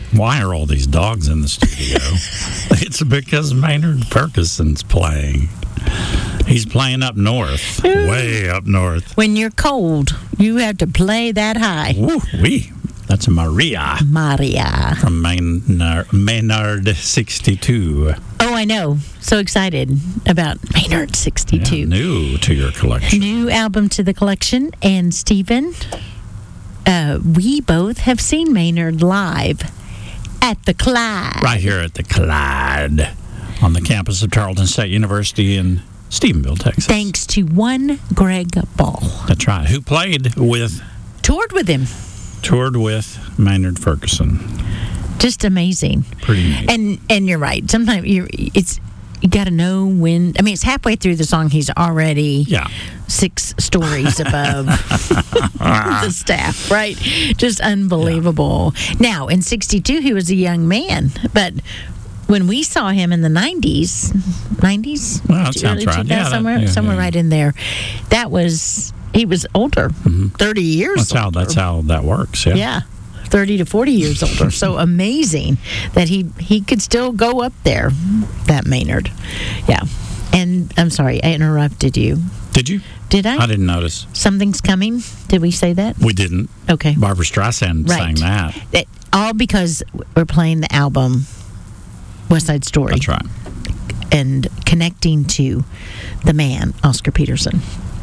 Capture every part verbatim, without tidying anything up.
Why are all these dogs in the studio? It's because Maynard Ferguson's playing. He's playing up north, way up north. When you're cold, you have to play that high. Woo wee. That's Maria. Maria. From Maynard, Maynard sixty-two. Oh, I know. So excited about Maynard sixty-two. Yeah, new to your collection. New album to the collection. And Stephen, uh, we both have seen Maynard live at the Clyde. Right here at the Clyde on the campus of Tarleton State University in Stephenville, Texas. Thanks to one Greg Ball. That's right. Who played with... Toured with him. Toured with Maynard Ferguson. Just amazing. Pretty neat. And and you're right. Sometimes you're, it's you got to know when. I mean, it's halfway through the song. He's already yeah. six stories above the staff, right? Just unbelievable. Yeah. Now, in sixty-two, he was a young man, but when we saw him in the nineties, nineties, well, that sounds right. Yeah, somewhere, that, yeah, somewhere yeah. right in there, that was he was older, mm-hmm. thirty years. That's older. how that's how that works. Yeah. Yeah. thirty to forty years older. So amazing that he he could still go up there, that Maynard. Yeah. And I'm sorry, I interrupted you. Did you? Did I? I didn't notice. Something's coming? Did we say that? We didn't. Okay. Barbara Streisand right. sang that. It, all because we're playing the album West Side Story. That's right. And connecting to the man, Oscar Peterson.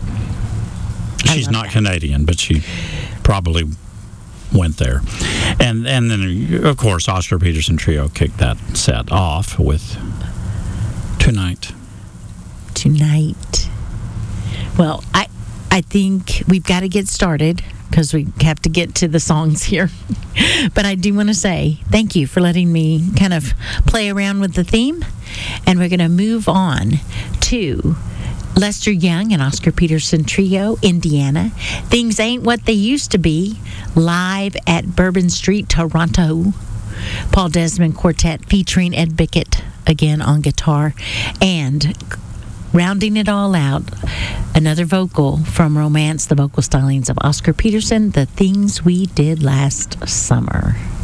She's not that. Canadian, but she probably went there. And and then, of course, Oscar Peterson Trio kicked that set off with Tonight. Tonight. Well, I I think we've got to get started because we have to get to the songs here. But I do want to say thank you for letting me kind of play around with the theme. And we're going to move on to Lester Young and Oscar Peterson Trio, Indiana. Things Ain't What They Used to Be, live at Bourbon Street, Toronto. Paul Desmond Quartet featuring Ed Bickett again on guitar. And rounding it all out, another vocal from Romance, the vocal stylings of Oscar Peterson, The Things We Did Last Summer.